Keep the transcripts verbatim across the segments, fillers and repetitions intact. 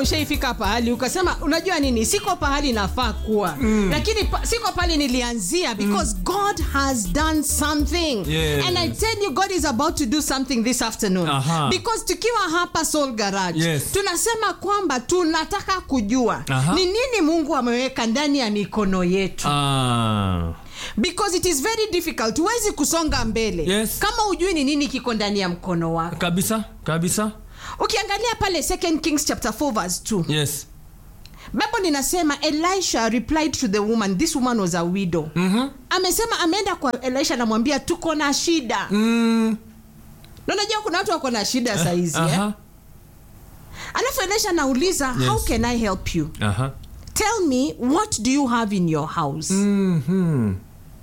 ushaifika pahali ukasema unajua nini, siko pahali nafaa kuwa mm. lakini pa, siko pahali nilianzia because mm. God has done something. Yes. And I tell you, God is about to do something this afternoon. Aha. Because tukiwa hapa Soul Garage, yes. tunasema kwamba tunataka kujua Aha. ni nini Mungu ameweka ndani ya mikono yetu. Ah. Because it is very difficult. Huwezi kusonga mbele yes. kama hujui ni nini kiko ndani ya mkono wako. Kabisa, kabisa. Ukiangalia pale Second Kings chapter four verse two. Yes. Bible linasema Elisha replied to the woman. This woman was a widow. Mhm. Amesema ameenda kwa Elisha na mwambia tuko na shida. Mm. Na unajua kuna watu wako na shida saa hizi eh? Aha. Alafu Elisha anauliza, yes. How can I help you? Aha. Tell me, what do you have in your house? Mhm.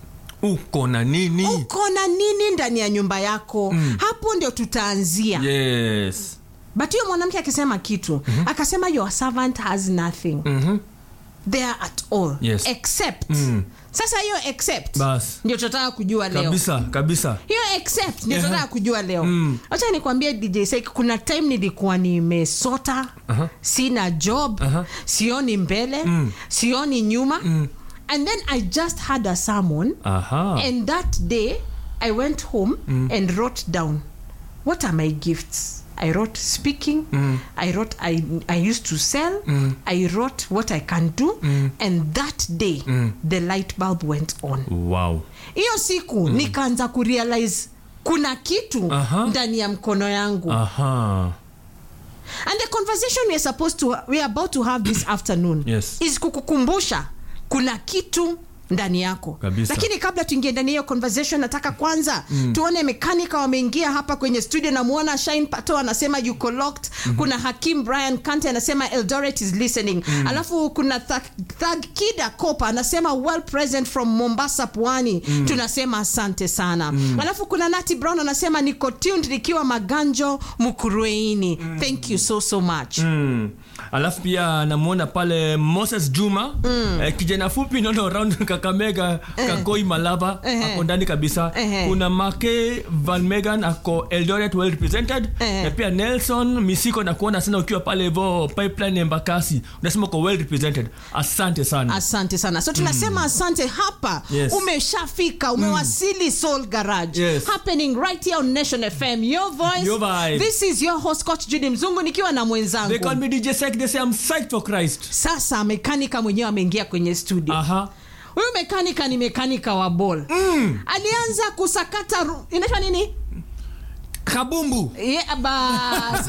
Uko na nini? Uko na nini ndani ya nyumba yako? Mm. Hapo ndio tutaanzia. Yes. But huyo mwanamke akisema kitu, mm-hmm. akasema your servant has nothing. Mhm. There at all. Yes. Except. Mm. Sasa hiyo except. Bas. Ndio tunataka kujua leo. Kabisa, kabisa. Hiyo except ndio Yeah. tunataka kujua leo. Mm. Acha nikwambie D J Sek, kuna time nilikuwa nimesota, uh-huh. sina job, uh-huh. sioni mbele, mm. sioni nyuma. Mm. And then I just had a sermon. Aha. And that day I went home mm. and wrote down, what are my gifts? I wrote speaking. Mm. I wrote I I used to sell. Mm. I wrote what I can do. Mm. And that day mm. the light bulb went on. Wow. Hiyo siku mm. nikaanza kurealize kuna kitu Aha. ndani ya mkono yangu. Aha. And the conversation we are supposed to we are about to have this afternoon yes. is kukukumbusha kuna kitu ndani yako. Kabisa. Lakini kabla tuingie ndani hiyo conversation, nataka kwanza mm. tuone mekanika wameingia hapa kwenye studio. Na muona Shine Pato anasema yuko locked. Mm-hmm. Kuna Hakim Brian Kante anasema Eldoret is listening. Mm. Alafu kuna Thag, Thag Kida Kopa anasema well present from Mombasa Pwani. Mm. Tunasema asante sana. Mm. Alafu kuna Nati Brown anasema niko tuned nikiwa Maganjo Mukurueini. Mm. Thank you so so much. Mm. Alafu pia namuona pale Moses Juma. Mm. Eh, kijana fupi nono round Kakamega eh. Kakoi Malava eh. Ako ndani kabisa eh. Kuna Make Van Megan ako Eldoret well represented eh. Na pia Nelson Misiko na kuona sana ukiwa pale hivyo Pipeline Embakasi unasema uko well represented. Asante sana. Asante sana. So tunasema mm. asante hapa. Yes. Umeshafika, umewasili mm. Soul Garage. Yes. Happening right here on Nation F M. Your voice. Your vibe. This is your host Coach Judy Mzungu nikiwa na mwenzangu. They call me D J Sek, they say I'm psyched for Christ. Sasa mekanika mwenyewe ameingia kwenye studio. Aha. Huyu mekanika ni mekanika wa ball. Mm. Alianza kusakata ru... inaitwa nini? Kabumbu. Yeah, bas.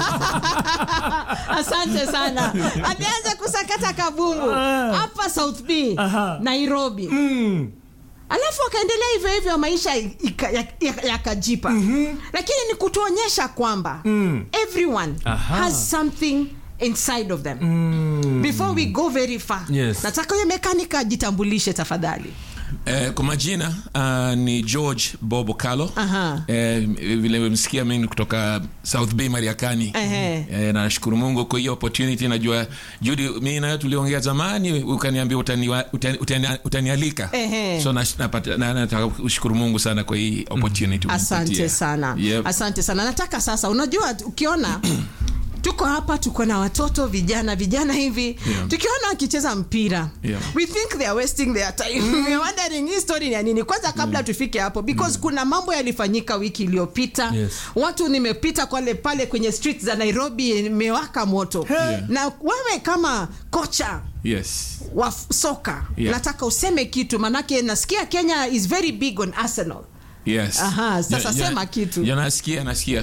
Asante sana. Alianza kusakata kabumbu hapa uh. South B, uh-huh. Nairobi. Mm. Alafu akaendelea hivyo hivyo maisha yakajipa. Ya, ya, ya mm-hmm. Lakini ni kutuonyesha kwamba mm. everyone uh-huh. has something inside of them. Mm. Before we go very far, yes. Nataka huyo mekanika jitambulishe tafadhali. Eh, kwa majina uh, ni George Bobo Kalo. Aha. Eh, vile msikia mimi kutoka South Bay Mariakani. Eh, na nashukuru Mungu kwa hiyo opportunity. Najua Judy mimi na tuliongea zamani ukaniambia utanialika. Utani, utani, utanialika. So napata na nataka kushukuru Mungu sana kwa hii opportunity. Mm. Asante sana. Yep. Asante sana. Nataka sasa unajua ukiona tuko hapa tuko na watoto vijana vijana hivi yeah. Tukiona wakicheza mpira yeah. We think they are wasting their time. Mm. We are wondering hii story ni nini kwanza kabla mm. tufike hapo because mm. kuna mambo yalifanyika wiki iliyopita. Yes. Watu nimepita kwale pale kwenye streets za Nairobi nimewaka moto. Yeah. Na wewe kama kocha yes. wa soka yeah. Nataka useme kitu manake nasikia Kenya is very big on Arsenal. Yes. Aha, sasa ya, sema ya, kitu. Ya nasikia, nasikia.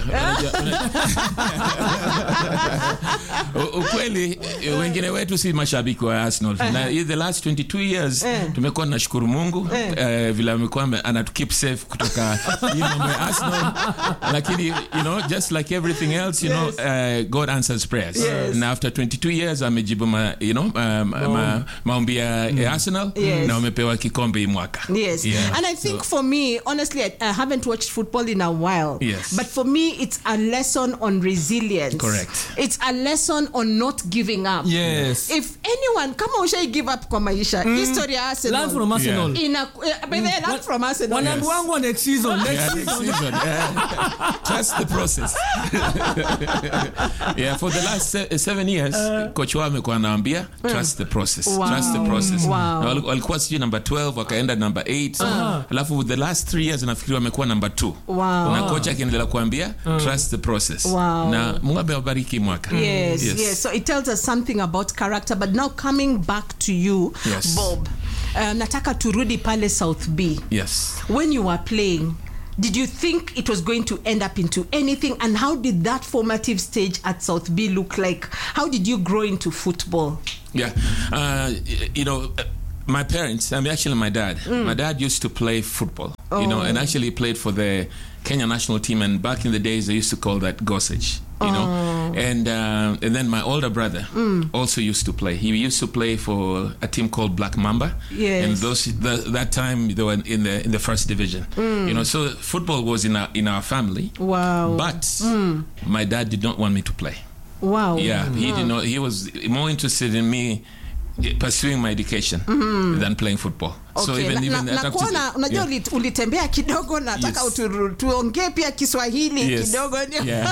Ukweli wengine wetu si mashabiki wa Arsenal. Uh-huh. Na the last twenty-two years uh-huh. tumekuwa tunashukuru Mungu uh-huh. uh, vile amekuwa anatukeep safe kutoka hii mambo ya Arsenal. Lakini you know just like everything else you yes. know uh, God answers prayers. Yes. Na after twenty-two years amejibu ma, you know um, oh. ma, maombi ya mm. Arsenal yes. na wamepewa kikombe hii mwaka. Yes. Yeah. And I think so, for me honestly I haven't watched football in a while. Yes. But for me, it's a lesson on resilience. Correct. It's a lesson on not giving up. Yes. Yes. If anyone kama ushai give up kwa maisha, mm. history ya Arsenal. Learn from Arsenal. Yeah. Ina uh, by the way, learn from Arsenal. Wanangu wangu next season. Next Yeah, next season. Yeah. Trust the process. Yeah, for the last se- seven years, uh, coach wao amekuwa anaambia trust the process. Wow. Trust the process. Wow. Na walikuwa sijui number twelve wakaenda number eight. Uh-huh. Alafu the last three years nafikiri wamekuwa number two. Wow. Na coach akiendelea kuambia uh. trust the process. Wow. Na Mungu awabariki mwaka. Yes, yes, yes. So it tells us something about character. But now coming back to you, yes. Bob, uh, nataka turudi pale South B. Yes. When you were playing, did you think it was going to end up into anything? And how did that formative stage at South B look like? How did you grow into football? Yeah. Uh, you know, my parents, I mean, actually my dad, mm. my dad used to play football, oh. you know, and actually played for the Kenya national team. And back in the days, they used to call that Gossage, you oh. know. And uh, and then my older brother mm. also used to play. He used to play for a team called Black Mamba. Yes. And those the, that time they were in the in the first division. Mm. You know, so football was in our in our family. Wow. But mm. my dad did not want me to play. Wow. Yeah, mm. he did not. He was more interested in me pursuing my education mm-hmm. than playing football. Okay. So even na, even na, na kuona unajua yeah. ulitembea kidogo nataka yes. utu, tuongee pia Kiswahili yes. kidogo ndio. Yeah.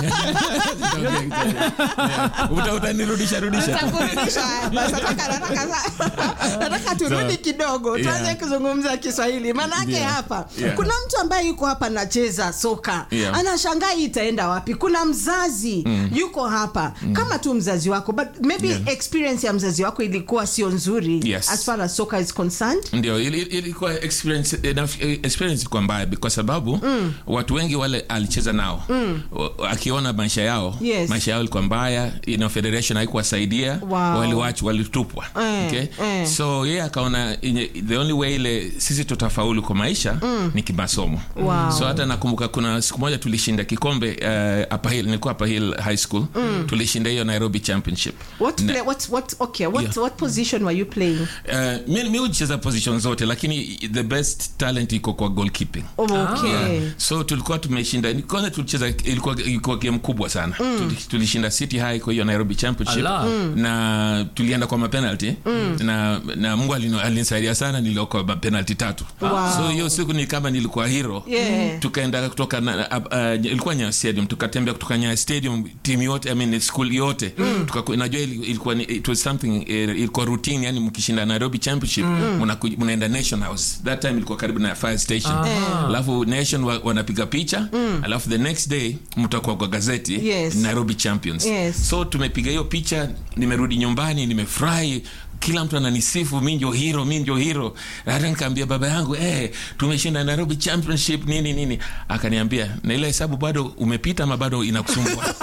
Uta utanirudisha rudisha. Utakurudisha. Basi nataka nataka nataka turudi so, kidogo tuanze yeah. kuzungumza Kiswahili. Maana yake yeah. hapa yeah. kuna mtu ambaye yuko hapa anacheza soka. Yeah. Anashangaa itaenda wapi? Kuna mzazi mm. yuko hapa mm. kama tu mzazi wako but maybe yeah. experience ya mzazi wako ilikuwa sio nzuri yes. as far as soccer is concerned. Ndio ilikuwa experience enough experience kwa mbaya kwa sababu mm. watu wengi wale alicheza nao mm. akiona maisha yao yes. maisha yao ilikuwa mbaya, you know, federation haikuwasaidia wow. waliwacha walitupwa eh, okay eh. So yeye yeah, akaona the only way ile sisi tutafaulu kwa maisha mm. ni kimasomo. Wow. So hata nakumbuka kuna siku moja tulishinda kikombe uh, Upper Hill, nilikuwa Upper Hill High School mm. tulishinda hiyo Nairobi Championship. What play, what what okay what yeah. what position were you playing? Uh, mimi mimi hucheza position zote lakini the best talent iko kwa goalkeeping. Oh, okay. Yeah. So tulikuwa tumeshinda kwanza tulicheza ilikuwa ilikuwa game kubwa sana. Mm. Tulishinda City High kwa hiyo Nairobi Championship mm. na tulienda kwa penalty mm. na na Mungu alinisaidia sana niliokoa penalty tatu. Wow. So hiyo siku ni kama nilikuwa hero. Yeah. Tukaenda kutoka na, uh, ilikuwa Nyayo Stadium tukatembea kutoka Nyayo Stadium team yote I mean school yote mm. tukakuwa najua ilikuwa it was something ilikuwa routine yani mkishinda Nairobi Championship mna mm. mnaenda Nation House. That time ilikuwa karibu na fire station. Alafu Nation wa, wanapiga picha mm. alafu the next day mtakuwa kwa gazeti yes. Nairobi Champions. Yes. So tumepiga hiyo picha, nimerudi nyumbani nimefurahi, kila mtu ananisifu mimi ndio hero mimi ndio hero. Hata nikamwambia baba yangu eh tumeshinda Nairobi Championship nini nini, akaniambia na ile hesabu bado umepita ama bado inakusumbua.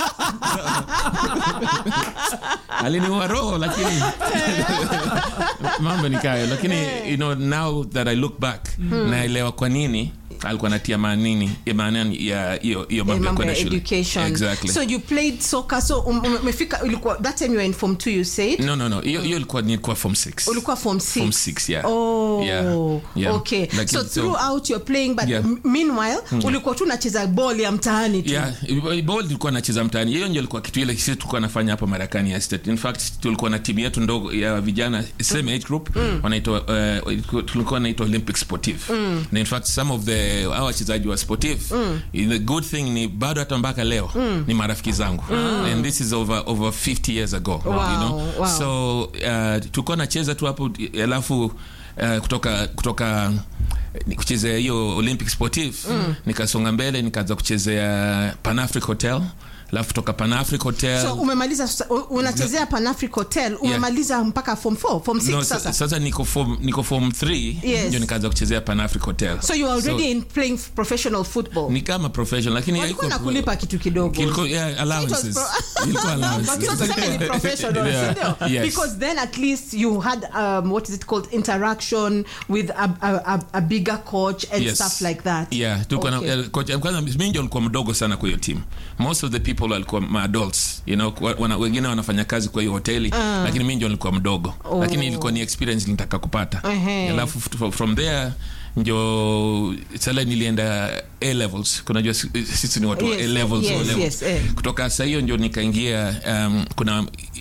Aliniua roho lakini mambo ni kayo lakini you know now that I look back hmm. naelewa kwa nini alikuwa anatia manini maana ya hiyo hiyo mambo ya education. Exactly. So you played soccer so umefika um, ulikuwa that time you were in form two you said? No no no hiyo hiyo ilikuwa ni kwa form six. Ulikuwa form six? Form six yeah. Oh yeah. Yeah. Okay. Like so throughout so, you're playing but yeah. meanwhile mm-hmm. ulikuwa tu unacheza ball ya mtaani tu. Yeah, ball ilikuwa nacheza mtaani. Hiyo ndio ilikuwa kitu ile sisi tulikuwa nafanya hapa Marekani ya State. In fact tulikuwa na timu yetu ndogo ya vijana same age group mm. wanaitwa uh, tulikuwa naitwa Olympic Sportive. Mm. And in fact some of the our wachezaji wa Sportive mm. the good thing ni bado hata mpaka leo mm. ni marafiki zangu mm. and this is over over fifty years ago. Wow. You know wow. So uh, tulikuwa nacheza tu hapo alafu uh, kutoka kutoka kuchezea hiyo Olympic Sportive mm. nikasonga mbele nikaanza kuchezea Pan Africa Hotel. Alafu kutoka Pan Africa Hotel. So umemaliza unachezea Pan Africa Hotel umemaliza yeah. mpaka form four form six no, sasa. Sasa niko form niko form three yes. ndio nikaanza kuchezea Pan Africa Hotel. So you are already so, in playing professional football. Ni kama professional lakini haiko na kulipa kitu kidogo. Ilikuwa yeah, allowances. Ilikuwa allowances. But you professional yeah. yes. Because then at least you had um, what is it called interaction with a a, a, a bigger coach and yes. stuff like that. Yeah, tulikuwa okay. na coach kwanza mimi ndio nilikuwa mdogo sana kwa hiyo team. Most of the people walikuwa ma adults, you know, wana, wengine wanafanya kazi kwa hiyo hoteli uh. lakini mimi ndio nilikuwa mdogo. Oh. Lakini ilikuwa ni experience nilitaka kupata. Uh-huh. Alafu from there ndio sala nilienda A levels. Kuna sisi ni watu yes, A levels yes, O levels. Yes, eh. Kutoka sasa hiyo ndio nikaingia um, kuna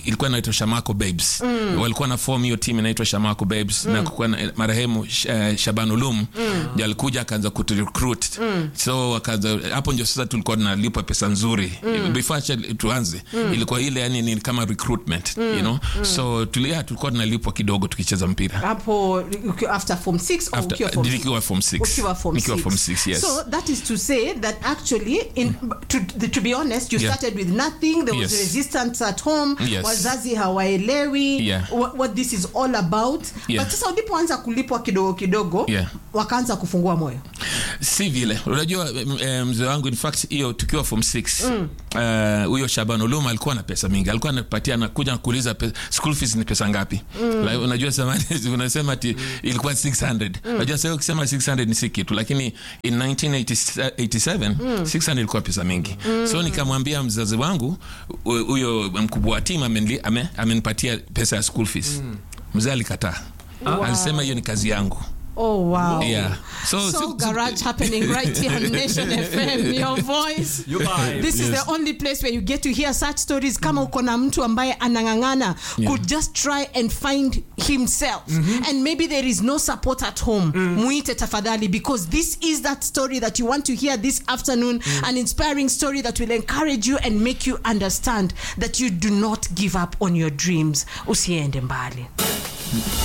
ilikuwa inaitwa Shamako Babes. Mm. Walikuwa na form hiyo team inaitwa Shamako Babes. Mm. Na kulikuwa na marehemu uh, Shaban Ulum. Mm. Ndiye alikuja akaanza kurecruit. Mm. So akaanza hapo ndio sasa tulikuwa tunalipa pesa nzuri. Mm. Before tuanze mm. ilikuwa ile yani ni kama recruitment, mm. you know. Mm. So tulia tulikuwa tunalipwa kidogo tukicheza mpira. Hapo after form six or after, ukiwa form six? Nikiwa form six. Ukiwa form Nikiwa six. form six, yes. So that is to say that actually in to, to be honest you yeah. started with nothing. There was yes. resistance at home. Yes. Wazazi hawaelewi yeah. what, what this is all about. Yeah. But sasa ulipoanza kulipwa kidogo kidogo yeah. wakaanza kufungua moyo. Si vile. Unajua mzee wangu in fact hiyo tukiwa form six huyo mm. uh, Shaban Ulum alikuwa na pesa mingi. Alikuwa anapatia na kuja kuuliza school fees ni pesa ngapi. Mm. Like, unajua zamani unasema ati mm. ilikuwa six hundred. Mm. Unajua sasa ukisema six hundred ni si kitu, lakini in nineteen eighty-seven mm. six hundred ilikuwa pesa mingi. Mm. So nikamwambia mzazi wangu huyo mkubwa wa team amenipatia pesa ya school fees. Mm. Mzee alikataa. Wow. Alisema hiyo ni kazi yangu. Oh wow. Yeah. So, so, so garage so, happening right here on Nation F M. Your voice. You this yes. is the only place where you get to hear such stories. Kama uko na mtu ambaye anangangana yeah. could just try and find himself mm-hmm. and maybe there is no support at home. Mm. Muite tafadhali, because this is that story that you want to hear this afternoon. Mm. An inspiring story that will encourage you and make you understand that you do not give up on your dreams. Usiende mbali.